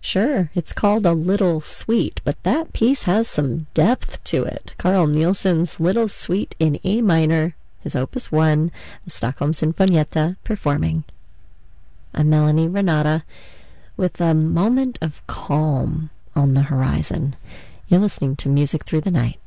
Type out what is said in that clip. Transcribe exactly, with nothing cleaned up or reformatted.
Sure, it's called A Little Suite, but that piece has some depth to it. Carl Nielsen's Little Suite in A minor, his Opus one, the Stockholm Sinfonietta, performing. I'm Melanie Renata, with a moment of calm on the horizon. You're listening to Music Through the Night.